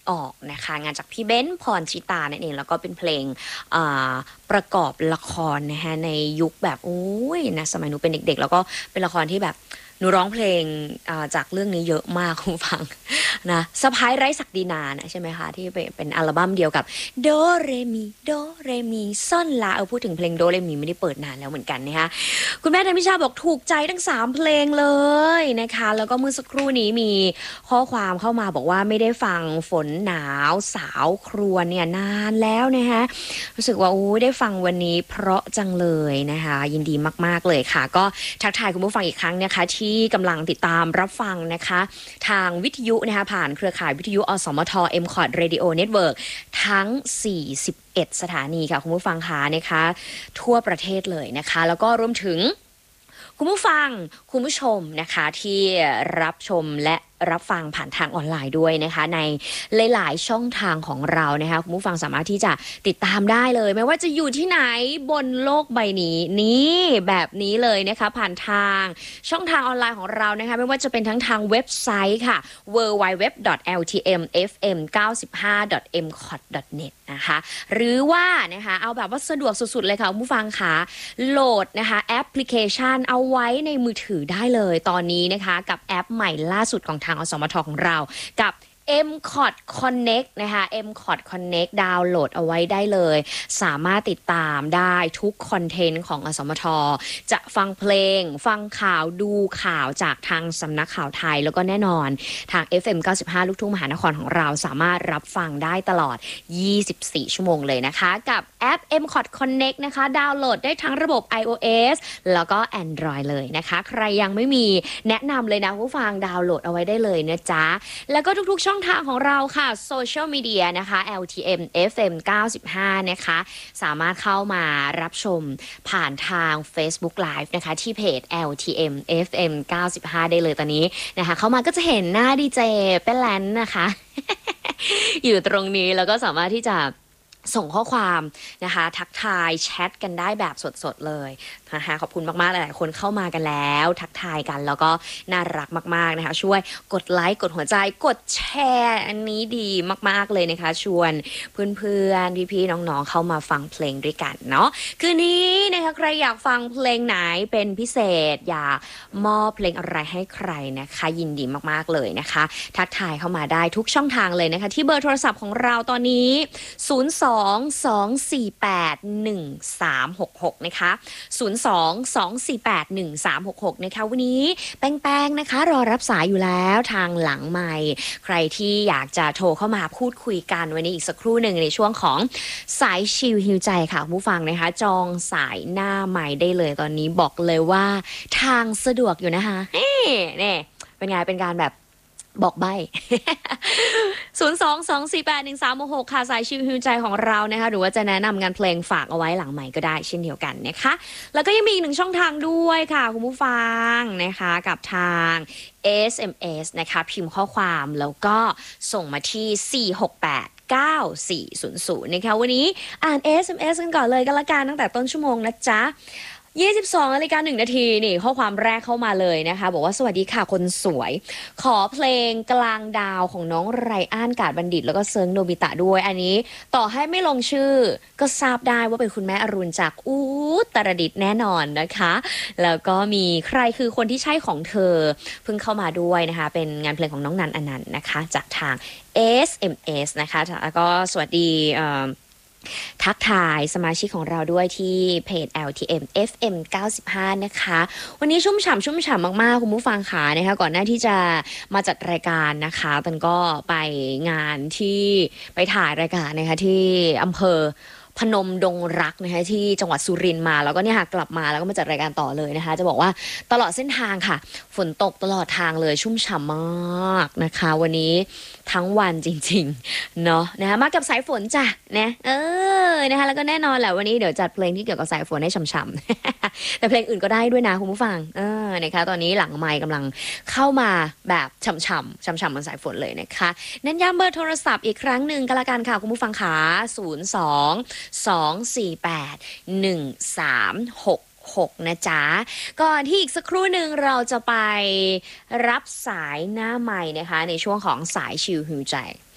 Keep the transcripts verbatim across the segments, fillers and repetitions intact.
ออกนะคะงานจากพี่เบ้นพรชิตานั่นเองแล้วก็เป็นเพลงประกอบละครนะคะในยุคแบบโอ้ยนะสมัยหนูเป็นเด็กๆแล้วก็เป็นละครที่แบบหนูร้องเพลงจากเรื่องนี้เยอะมากคุณฟังนะสะพ้ายไร้ศักดินานะใช่ไหมคะที่เป็นอัลบั้มเดียวกับโดเรมีโดเรมีซ่อนลาเออพูดถึงเพลงโดเรมีไม่ได้เปิดนานแล้วเหมือนกันนะคะคุณแม่ธนิชาบอกถูกใจทั้งสามเพลงเลยนะคะแล้วก็เมื่อสักครู่นี้มีข้อความเข้ามาบอกว่าไม่ได้ฟังฝนหนาวสาวครวญเนี่ยนานแล้วนะคะรู้สึกว่าโอ้ได้ฟังวันนี้เพราะจังเลยนะคะยินดีมากๆเลยค่ะก็ทักทายคุณผู้ฟังอีกครั้งนะคะที่กำลังติดตามรับฟังนะคะทางวิทยุนะคะผ่านเครือข่ายวิทยุอสมท เอ็ม คอท Radio Network ทั้งสี่สิบเอ็ดสถานีค่ะคุณผู้ฟังคะนะคะทั่วประเทศเลยนะคะแล้วก็รวมถึงคุณผู้ฟังคุณผู้ชมนะคะที่รับชมและรับฟังผ่านทางออนไลน์ด้วยนะคะในหลายๆช่องทางของเรานะคะคุณผู้ฟังสามารถที่จะติดตามได้เลยไม่ว่าจะอยู่ที่ไหนบนโลกใบนี้นี่แบบนี้เลยนะคะผ่านทางช่องทางออนไลน์ของเรานะคะไม่ว่าจะเป็นทั้งทางเว็บไซต์ค่ะ ดับเบิลยู ดับเบิลยู ดับเบิลยู ดอท แอล ที เอ็ม เอฟ เอ็ม เก้าสิบห้า ดอท เอ็ม คอท ดอท เน็ต นะคะหรือว่านะคะเอาแบบว่าสะดวกสุดๆเลยค่ะคุณผู้ฟังค่ะโหลดนะคะแอปพลิเคชันเอาไว้ในมือถือได้เลยตอนนี้นะคะกับแอปใหม่ล่าสุดของทางอสมทของเรากับ เอ็ม คอท Connect นะคะ เอ็ม คอท Connect ดาวน์โหลดเอาไว้ได้เลยสามารถติดตามได้ทุกคอนเทนต์ของอสมทจะฟังเพลงฟังข่าวดูข่าวจากทางสำนักข่าวไทยแล้วก็แน่นอนทาง เอฟ เอ็ม เก้าสิบห้า ลูกทุ่งมหานครของเราสามารถรับฟังได้ตลอดยี่สิบสี่ชั่วโมงเลยนะคะกับแอป เอ็ม คอท Connect นะคะดาวน์โหลดได้ทั้งระบบ iOS แล้วก็ Android เลยนะคะใครยังไม่มีแนะนำเลยนะผู้ฟังดาวน์โหลดเอาไว้ได้เลยนะจ๊ะแล้วก็ทุกๆช่องทางของเราค่ะโซเชียลมีเดียนะคะ แอล ที เอ็ม เอฟ เอ็ม เก้าสิบห้า นะคะสามารถเข้ามารับชมผ่านทาง Facebook Live นะคะที่เพจ แอล ที เอ็ม เอฟ เอ็ม เก้าสิบห้า ได้เลยตอนนี้นะคะเข้ามาก็จะเห็นหน้าดีเจเป็นแลนนะคะ อยู่ตรงนี้แล้วก็สามารถที่จะส่งข้อความนะคะทักทายแชทกันได้แบบสดๆเลยนะคะขอบคุณมากๆหลายๆคนเข้ามากันแล้วทักทายกันแล้วก็น่ารักมากๆนะคะช่วยกดไลค์กดหัวใจกดแชร์อันนี้ดีมากๆเลยนะคะชวนเพื่อนๆพี่ๆน้องๆเข้ามาฟังเพลงด้วยกันเนาะคืนนี้นะคะใครอยากฟังเพลงไหนเป็นพิเศษอยากมอบเพลงอะไรให้ใครนะคะยินดีมากๆเลยนะคะทักทายเข้ามาได้ทุกช่องทางเลยนะคะที่เบอร์โทรศัพท์ของเราตอนนี้ศูนย์ สอง สอง สี่ แปด หนึ่ง สาม หก หกนะคะศูนย์ สอง สอง สี่ แปด หนึ่ง สาม หก หกนะคะวันนี้แป้งๆนะคะรอรับสายอยู่แล้วทางหลังไมค์ใครที่อยากจะโทรเข้ามาพูดคุยกันวันนี้อีกสักครู่หนึ่งในช่วงของสายชิลฮิวใจค่ะผู้ฟังนะคะจองสายหน้าไมค์ได้เลยตอนนี้บอกเลยว่าทางสะดวกอยู่นะคะเฮ้เนี่ยเป็นไงเป็นการแบบบอกใบ้ ศูนย์ สอง สอง สี่ แปด หนึ่ง สาม หก ค่ะสายชิลฮิวใจของเรานะคะหรือว่าจะแนะนำงานเพลงฝากเอาไว้หลังใหม่ก็ได้เช่นเดียวกันนะคะแล้วก็ยังมีอีกหนึ่งช่องทางด้วยค่ะคุณผู้ฟังนะคะกับทาง เอส เอ็ม เอส นะคะพิมพ์ข้อความแล้วก็ส่งมาที่สี่ หก แปด เก้า สี่ ศูนย์ ศูนย์นะคะวันนี้อ่าน เอส เอ็ม เอส กันก่อนเลยก็แล้วกันตั้งแต่ต้นชั่วโมงนะจ๊ะยี่สิบสองนาฬิกาหนึ่งนาทีนี่ข้อความแรกเข้ามาเลยนะคะบอกว่าสวัสดีค่ะคนสวยขอเพลงกลางดาวของน้องไรอันกาดบัณฑิตแล้วก็เซิร์งโนบิตะด้วยอันนี้ต่อให้ไม่ลงชื่อก็ทราบได้ว่าเป็นคุณแม่อรุณจากอุตรดิตถ์แน่นอนนะคะแล้วก็มีใครคือคนที่ใช่ของเธอเพิ่งเข้ามาด้วยนะคะเป็นงานเพลงของน้องนันอนันต์นะคะจากทาง เอส เอ็ม เอส นะคะแล้วก็สวัสดีทักทายสมาชิกของเราด้วยที่เพจ แอล ที เอ็ม เอฟ เอ็ม เก้าสิบห้า นะคะวันนี้ชุ่มฉ่ำชุ่มฉ่ำมากๆคุณผู้ฟังค่ะนะคะก่อนหน้าที่จะมาจัดรายการนะคะตันก็ไปงานที่ไปถ่ายรายการนะคะที่อำเภอพนมดงรักนะคะที่จังหวัดสุรินทร์มาแล้วก็เนี่ยค่ะกลับมาแล้วก็มาจัดรายการต่อเลยนะคะจะบอกว่าตลอดเส้นทางค่ะฝนตกตลอดทางเลยชุ่มฉ่ำมากนะคะวันนี้ทั้งวันจริงๆเนาะนะคะมากับสายฝนจ้ะนะเออนะคะแล้วก็แน่นอนแหละวันนี้เดี๋ยวจัดเพลงที่เกี่ยวกับสายฝนให้ฉ่ำๆ แต่เพลงอื่นก็ได้ด้วยนะคุณผู้ฟังเออนะคะตอนนี้หลังไมค์กำลังเข้ามาแบบฉ่ำๆฉ่ำๆบนสายฝนเลยนะคะเน้นย้ำเบอร์โทรศัพท์อีกครั้งหนึ่งก็แล้วกันค่ะคุณผู้ฟังขาศูนย์ สอง สอง สี่ แปด หนึ่ง สาม หก หกนะจ๊ะก่อนที่อีกสักครู่หนึ่งเราจะไปรับสายหน้าใหม่นะคะในช่วงของสายชิลฮิวใจ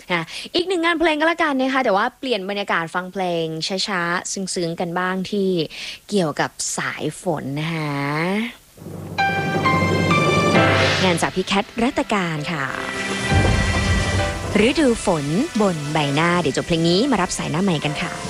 นะอีกหนึ่งงานเพลงก็แล้วกันนะคะแต่ว่าเปลี่ยนบรรยากาศฟังเพลงช้าๆซึ้งๆกันบ้างที่เกี่ยวกับสายฝนนะคะงานจากพี่แคทรัตการค่ะฤดูฝนบนใบหน้าเดี๋ยวจบเพลงนี้มารับสายหน้าใหม่กันค่ะ